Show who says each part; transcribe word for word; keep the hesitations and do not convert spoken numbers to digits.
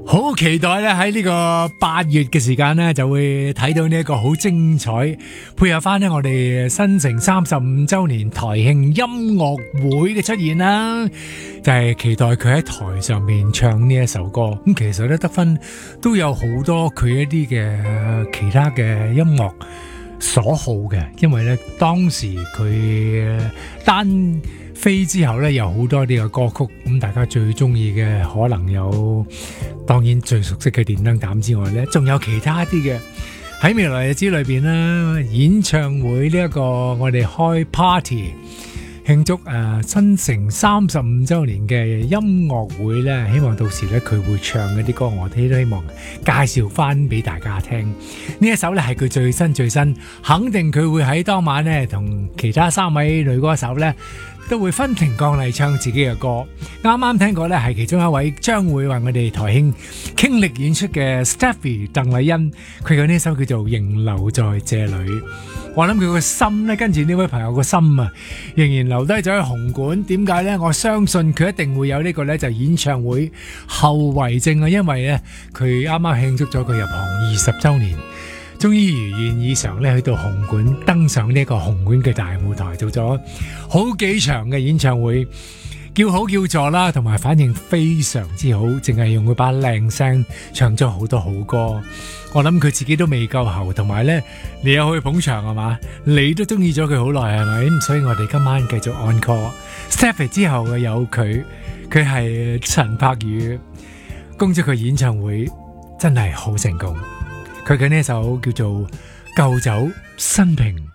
Speaker 1: 好期待咧喺呢個八月嘅時間呢，就會睇到呢一個好精彩，配合翻呢我哋新城三十五周年台慶音樂會嘅出現啦，就係、是、期待佢喺台上面唱呢一首歌。咁其實咧得分都有好多佢一啲嘅其他嘅音樂所好嘅，因為咧當時佢單飛之後咧，有好多啲嘅歌曲，咁大家最中意嘅可能有，當然最熟悉嘅電燈膽之外咧，仲有其他啲嘅喺未來日子裏邊啦，演唱會呢一個我哋開 party 慶祝誒、呃、新城三十五周年嘅音樂會咧，希望到時咧佢會唱嗰啲歌，我哋都希望介紹翻俾大家聽。呢一首咧係佢最新最新，肯定佢會喺當晚咧同其他三位女歌手咧，都會分庭抗禮唱自己嘅歌。啱啱聽過咧係其中一位將會為我哋台慶傾力演出嘅 Stephy 鄧麗欣，佢嘅呢首叫做仍留在這裏。我諗佢個心咧，跟住呢位朋友個心啊，仍然留低咗喺紅館。點解呢？我相信佢一定會有呢個呢，就演唱會後遺症啊！因為呢，佢啱啱慶祝咗佢入行二十週年，終於如願以償咧，去到紅館登上呢個紅館嘅大舞台，做咗好幾場嘅演唱會，叫好叫座啦，同埋反應非常之好，淨係用佢把靚聲唱咗好多好歌。我諗佢自己都未夠喉，同埋呢，你又去捧場係嘛？你都中意咗佢好耐係咪？所以我哋今晚繼續 encore Stephy 之後嘅有佢，佢係陳柏宇，恭祝佢演唱會真係好成功。佢嘅呢首叫做舊酒新瓶。